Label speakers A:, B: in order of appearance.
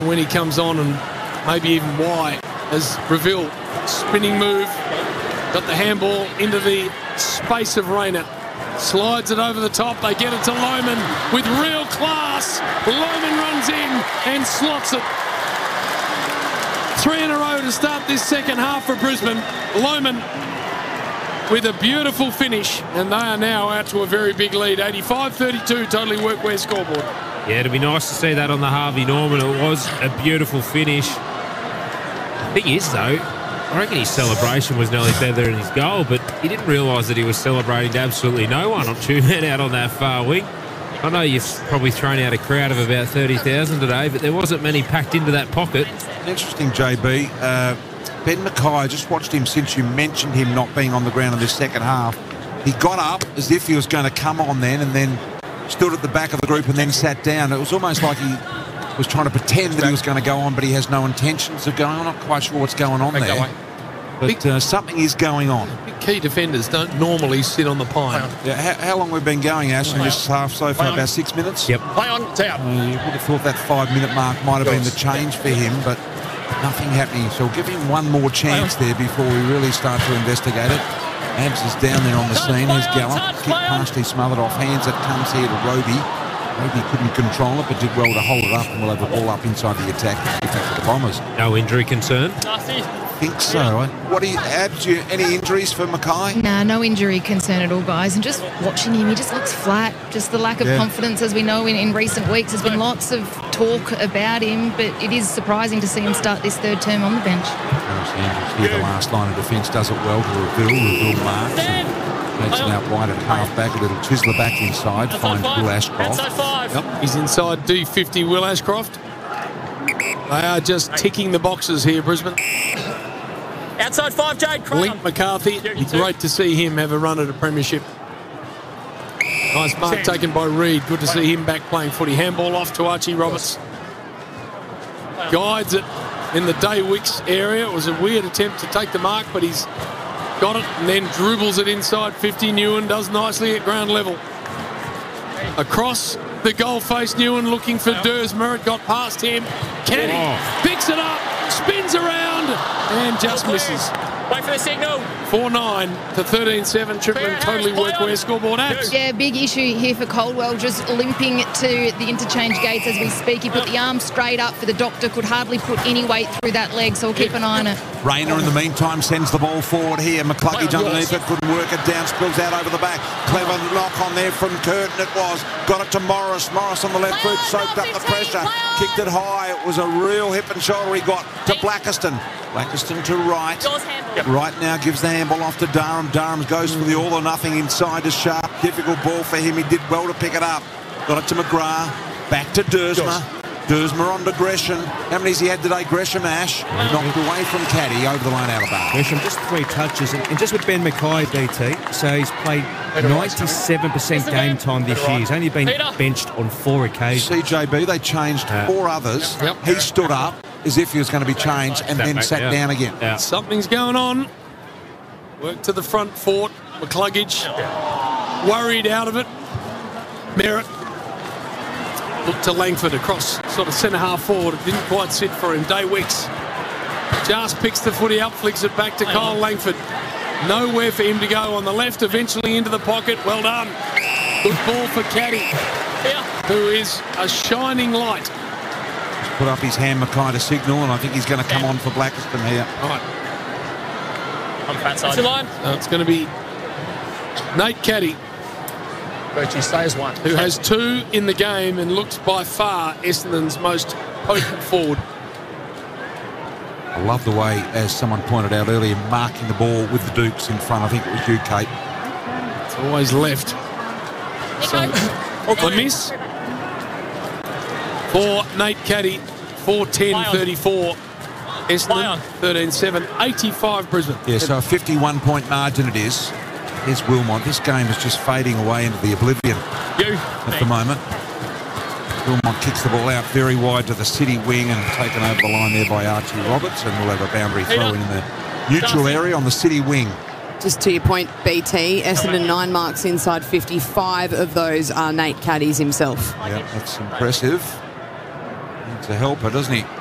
A: when he comes on, and maybe even why, as Reville, spinning move, got the handball into the space of Rayner. Slides it over the top. They get it to Lohmann with real class. Lohmann runs in and slots it. 3 in a row to start this second half for Brisbane. Lohmann with a beautiful finish, and they are now out to a very big lead. 85-32 Totally Workwear scoreboard.
B: Yeah, it'd be nice to see that on the Harvey Norman. It was a beautiful finish. The thing is, though, I reckon his celebration was nearly better than his goal, but he didn't realise that he was celebrating to absolutely no one on 2 men out on that far wing. I know you've probably thrown out a crowd of about 30,000 today, but there wasn't many packed into that pocket.
C: Interesting, JB. Ben Mackay, I just watched him since you mentioned him not being on the ground in this second half. He got up as if he was going to come on then, and then stood at the back of the group and then sat down. It was almost like he was trying to pretend that he was going to go on, but he has no intentions of going on. I'm not quite sure what's going on there. But something is going on.
A: Big key defenders don't normally sit on the pine.
C: Yeah, how long we've been going, Ash, in this half so far? About 6 minutes?
B: Yep.
D: Play on, it's out.
C: You would have thought that 5-minute mark might have been the change for him, but nothing happening. So we'll give him one more chance there before we really start to investigate it. Abs is down there on the scene. Here's Gallup. Kick past, he smothered off hands. It comes here to Roby. Roby couldn't control it, but did well to hold it up, and we'll have the ball up inside the attack for the Bombers.
B: No injury concern?
C: I think so. What do you, Abs, any injuries for Mackay?
E: Nah, no injury concern at all, guys. And just watching him, he just looks flat. Just the lack of confidence, as we know in recent weeks. There's been lots of talk about him, but it is surprising to see him start this third term on the bench.
C: Here, the last line of defence does it well to Reville marks. Makes it out wide at half-back, a little Chisler back inside, finds Will Ashcroft.
A: Yep, he's inside D50, Will Ashcroft. They are just ticking the boxes here, Brisbane.
D: Outside 5, Jade.
A: Link McCarthy, great to see him have a run at a premiership. Nice mark taken by Reid. Good to see him back playing footy. Handball off to Archie Roberts. Guides it in the Day Wicks area. It was a weird attempt to take the mark, but he's got it and then dribbles it inside 50. Newen does nicely at ground level. Across the goal face, Newen looking for Duursma. It got past him. Kenny picks it up, spins around, and just misses.
D: Wait for the signal.
A: 4-9 to 13-7. Triple M Totally Workwear scoreboard. Abs.
E: Yeah, big issue here for Caldwell, just limping to the interchange gates as we speak. He put the arm straight up for the doctor, could hardly put any weight through that leg, so we'll keep an eye on it.
C: Rayner, in the meantime, sends the ball forward here. McCluggage underneath it, couldn't work it down, spills out over the back. Clever knock on there from Curtin, it was. Got it to Morris. Morris on the left foot, soaked up the pressure. Kicked it high. It was a real hip and shoulder he got to Blackiston. Blackiston to right. Right now gives the handball off to Durham. Durham goes for the all or nothing inside to Sharp. Difficult ball for him. He did well to pick it up. Got it to McGrath. Back to Duursma. Duursma on to Gresham. How many's he had today, Gresham, Ash? Knocked away from Caddy over the line out of bar.
F: Gresham, just 3 touches. And just with Ben Mackay, BT, so he's played 97% game time this year. He's only been benched on 4 occasions.
C: CJB, they changed 4 others. He stood up as if he was going to be changed and then sat down again.
A: Something's going on. Work to the front fort. McCluggage worried out of it. Merritt looked to Langford across sort of centre half forward. It didn't quite sit for him. Day Wicks just picks the footy up, flicks it back to Kyle Langford. Nowhere for him to go on the left, eventually into the pocket. Well done. Good ball for Caddy, who is a shining light.
C: Just put up his hand, Mackay, to signal, and I think he's going to come on for Blackiston here.
A: Right.
D: On the fat side.
A: So it's going to be Nate Caddy,
D: Birchie stays 1.
A: who has 2 in the game and looks by far Essendon's most potent forward.
C: I love the way, as someone pointed out earlier, marking the ball with the Dukes in front. I think it was you, Kate.
A: It's always left. So a miss for Nate Caddy. 4-10-34. Essendon 13-7. 85 Brisbane.
C: Yeah, so a 51-point margin it is. Here's Wilmot. This game is just fading away into the oblivion at the moment. Wilmot kicks the ball out very wide to the City wing and taken over the line there by Archie Roberts, and we'll have a boundary throw in the neutral area on the City wing.
G: Just to your point, BT, Essendon 9 marks inside 55 of those are Nate Caddy's himself.
C: Yeah, that's impressive. to help her, doesn't he?